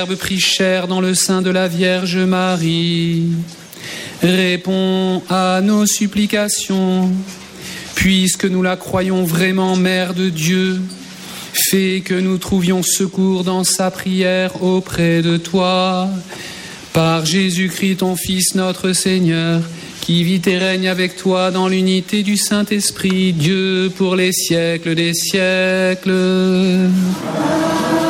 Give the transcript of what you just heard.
Verbe pris chair dans le sein de la Vierge Marie, réponds à nos supplications, puisque nous la croyons vraiment Mère de Dieu. Fais que nous trouvions secours dans sa prière auprès de toi. Par Jésus-Christ, ton Fils, notre Seigneur, qui vit et règne avec toi dans l'unité du Saint-Esprit, Dieu pour les siècles des siècles.